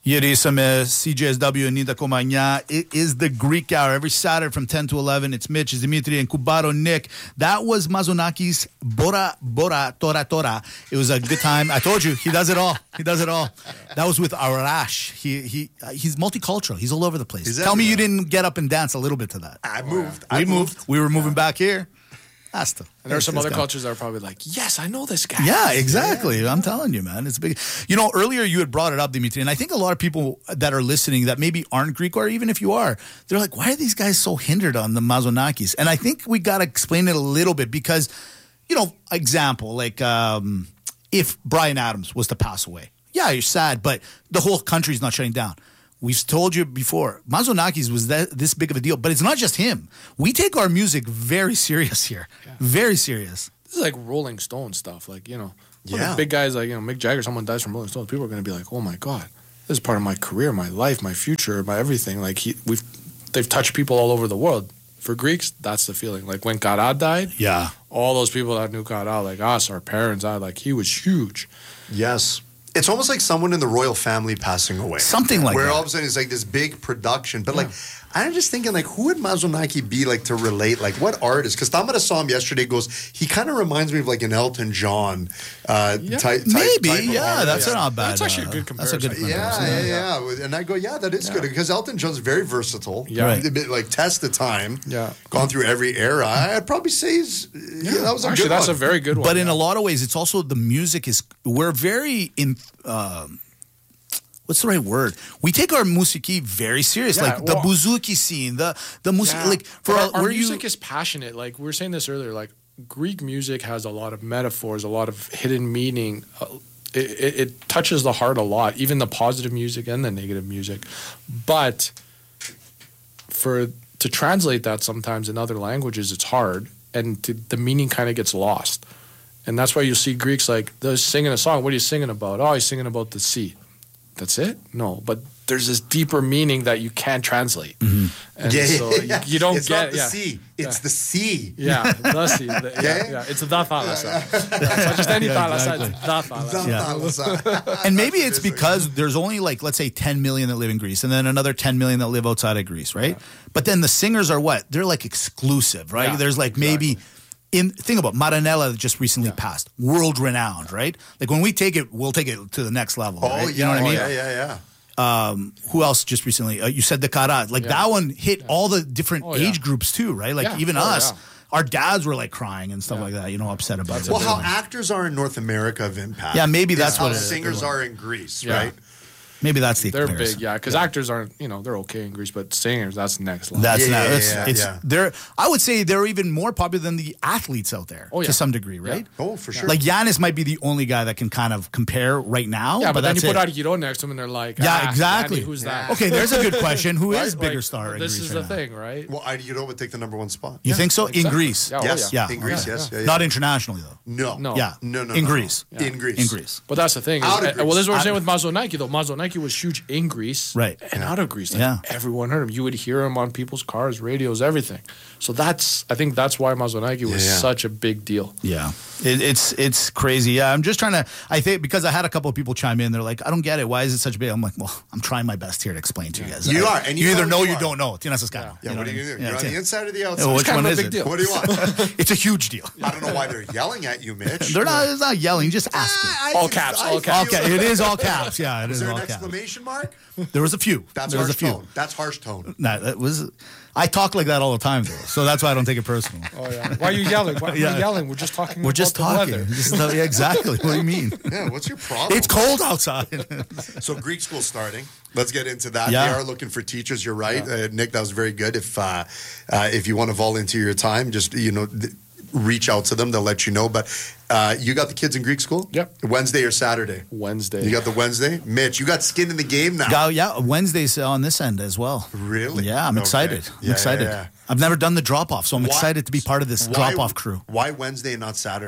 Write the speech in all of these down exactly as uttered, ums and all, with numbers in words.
Yerissime, C J S W, Nida Komanya. It is the Greek Hour every Saturday from ten to eleven. It's Mitch, it's Dimitri, and Kubaro Nick. That was Mazonaki's Bora Bora Tora Tora. It was a good time. I told you, he does it all. He does it all. That was with Arash. He he uh, he's multicultural. He's all over the place. He's Tell me you everywhere. didn't get up and dance a little bit to that. I moved. We I moved. We were moving back here. That's the. And there are some this other guy. cultures that are probably like, yes, I know this guy. Yeah, exactly. I'm telling you, man. It's big. You know, earlier you had brought it up, Dimitri, and I think a lot of people that are listening that maybe aren't Greek, or even if you are, they're like, why are these guys so hindered on the Mazonakis? And I think we got to explain it a little bit because, you know, example, like um, if Bryan Adams was to pass away, yeah, you're sad, but the whole country's not shutting down. We've told you before, Mazonakis was that, this big of a deal, but it's not just him. We take our music very serious here, yeah. very serious. This is like Rolling Stone stuff. Like, you know, yeah. big guys like, you know, Mick Jagger, someone dies from Rolling Stones, people are going to be like, oh my God, this is part of my career, my life, my future, my everything. Like, he, we've, they've touched people all over the world. For Greeks, that's the feeling. Like, when Kara died, yeah, all those people that knew Kara, like us, our parents, I like, he was huge. Yes. It's almost like someone in the royal family passing away. Something like where that. Where all of a sudden it's like this big production. But yeah. like, I'm just thinking, like, who would Mazonaki be like to relate? Like, what artist? Because Tamara saw him yesterday, goes, he kind of reminds me of like an Elton John uh, yeah. type, type. Maybe, type of yeah, artist. that's yeah. not bad. That's actually a good comparison. That's a good Yeah, comparison. yeah, yeah, yeah. And I go, yeah, that is yeah. good. Because Elton John's very versatile. Yeah. Right. A bit like test the time. Yeah. Gone through every era. I'd probably say he's, yeah, yeah that was a actually, good that's one. a very good one. But in yeah. a lot of ways, it's also the music is, we're very in, um, what's the right word? We take our musiki very serious, Yeah, like the well- buzuki scene, the the music, Yeah. like for But a, our, our where music you, is passionate. Like we were saying this earlier, like Greek music has a lot of metaphors, a lot of hidden meaning. Uh, it, it, it touches the heart a lot, even the positive music and the negative music. But for to translate that sometimes in other languages, it's hard, and to, the meaning kind of gets lost. And that's why you see Greeks like they're singing a song. What are you singing about? Oh, he's singing about the sea. That's it? No, but there's this deeper meaning that you can't translate. Mm-hmm. And yeah, so yeah. You, you don't it's get not the yeah. sea. It's yeah. the sea. Yeah, the sea. The, yeah, Yeah. yeah, it's the thalassa. Yeah, it's not just any Yeah, thalassa, exactly. it's the thalassa. The Yeah. thalassa. and maybe it's because there's only like, let's say ten million that live in Greece and then another ten million that live outside of Greece, right? Yeah. But then the singers are what? They're like exclusive, right? Yeah, There's like exactly. maybe, in think about Maranella that just recently Yeah. passed, world renowned, right? Like when we take it, we'll take it to the next level, Oh, right? yeah. You know what I oh, mean? yeah, yeah, yeah. Um, who else just recently? Uh, you said the Kara. Like Yeah. that one hit all the different Oh, yeah. age groups too, right? Like Yeah. even Oh, us, yeah. our dads were like crying and stuff Yeah. like that, you know, upset about it. Well, how actors are in North America have impact. Yeah, maybe is that's how what it is. singers are in Greece, Yeah. right? Maybe that's the They're comparison. big, yeah, because actors aren't, you know, they're okay in Greece, but singers, that's next level. That's Yeah, not. yeah, It's, yeah, it's yeah. they're. I would say they're even more popular than the athletes out there Oh, yeah. to some degree, right? Oh, for sure. Like Giannis might be the only guy that can kind of compare right now. yeah, but, then you that's put it. Argiro next to him and they're like, Yeah, ah, exactly. Danny, who's that? Okay, there's a good question. Who is Right? bigger Like, star in This Greece is right the now? thing, right? Well, Idiota would take the number one spot. You think so? In exactly. Greece? Yeah, oh, Yes, yeah. in Greece, Yeah, yes. yeah. Yeah, yeah. Not internationally though. No. No. Yeah. No, no, In no, no. Greece. Yeah. In Greece. In Greece. But that's the thing. Is, Out of uh, well, this is what we're Greece. saying with Mazonaki, though. Mazonaki was huge in Greece. Right. And out of Greece. Like, Yeah. everyone heard him. You would hear him on people's cars, radios, everything. So that's, I think that's why Mazonaki was Yeah, yeah. such a big deal. Yeah, it, it's it's crazy. Yeah, I'm just trying to. I think because I had a couple of people chime in, they're like, "I don't get it. Why is it such a big?" I'm like, "Well, I'm trying my best here to explain to you guys. You I- are, and you you either know know you or you are. don't know. Tienes escala. Yeah, what are you going to do? Yeah, You're on it's the it. inside or the outside? Yeah, which kind one of a is big it? deal. What do you want? It's a huge deal. I don't know why they're yelling at you, Mitch. They're not. It's not yelling. Just asking. I- I All think- caps, I all caps. feel- Okay, it is all caps. Yeah, it Is is there all an caps. exclamation mark? There was a few. That's there was harsh a few. tone. That's harsh tone. No, that was. I talk like that all the time, though, so that's why I don't take it personal. Oh, yeah. Why are you yelling? Why are you Yeah. yelling? We're just talking We're about just the talking. weather. Just, yeah, exactly. What do you mean? Yeah, what's your problem? It's cold outside. So Greek school starting. Let's get into that. Yeah. They are looking for teachers. You're right, uh, Nick. That was very good. If uh, uh, if you want to volunteer your time, just you know, th- reach out to them. They'll let you know. But uh, you got the kids in Greek school. Yep. Wednesday or Saturday. Wednesday. You got the Wednesday. Mitch, you got skin in the game now. Go, yeah, Wednesday's on this end as well. Really? Yeah, I'm Okay. excited. I'm Yeah, excited. yeah, yeah. I've never done the drop off, so I'm Why- excited to be part of this why- drop off crew. Why Wednesday and not Saturday?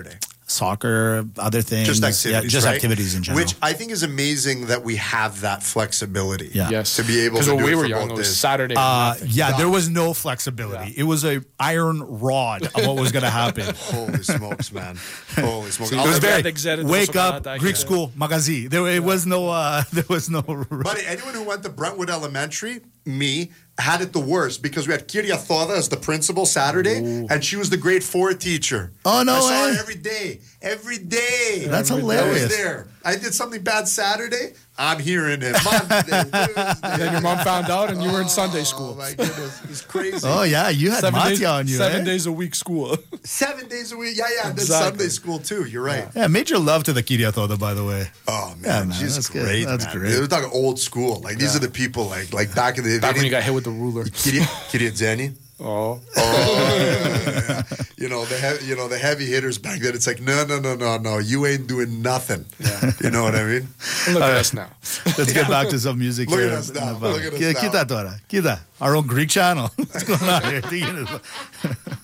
soccer, other things. Just activities, Yeah, just right? activities in general. Which I think is amazing that we have that flexibility. Yeah. Yes. To be able to Because do when we it were for young, both it was days. Saturday. or Uh, nothing. yeah, Done. there was no flexibility. It was a iron rod of what was going to happen. Holy smokes, man! Holy smokes! See, I'll It was never- very That excited wake also up, not that Greek good. school, magazi. There, it was no, uh, there was no. Buddy, anyone who went to Brentwood Elementary, me, had it the worst because we had Kiria Thoda as the principal Saturday, and she was the grade four teacher. Oh, no I saw way. her every day, every day. That's I hilarious. was there. I did something bad Saturday. I'm hearing it Monday, Tuesday. Then your mom found out, and you were in Sunday Oh school. my goodness, it's crazy. Oh yeah, you had Seven, days, Matya on you. seven eh? days a week school. Seven days a week. Yeah, yeah. And then Exactly. Sunday school too. You're right. Yeah, major love to the Kiria Toda, by the way. Oh man, Yeah, man, she's that's good. great. That's man. great. We're talking old school. Like these are the people like like back in the Back they when you got didn't- hit with the ruler. Kiria, Kiria Zeni. Oh. You know the heavy, you know the heavy hitters back then. It's like no, no, no, no, no. You ain't doing nothing. You know what I mean? Look at us now. Let's get back to some music Look here. at us now. in the- Look at us Kita, now. Kita, Tora. Kita, our own Greek channel. What's going on here?